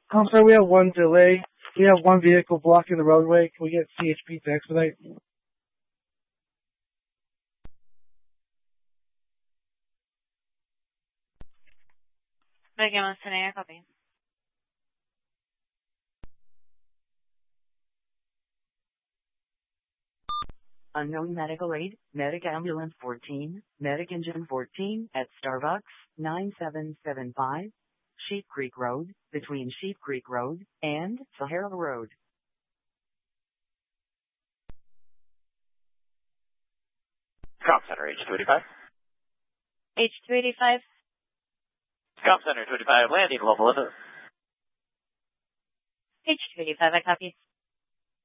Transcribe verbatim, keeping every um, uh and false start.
I'm sorry, we have one delay. We have one vehicle blocking the roadway. Can we get C H P to expedite? Beacon one seven eight, copy. Unknown medical aid, Medic Ambulance fourteen, Medic Engine fourteen at Starbucks, nine seven seven five, Sheep Creek Road, between Sheep Creek Road and Sahara Road. Comp Center, H two eighty-five. H two eighty-five. Comp Center, two eighty-five, landing, level limit. H two eighty-five, I copy.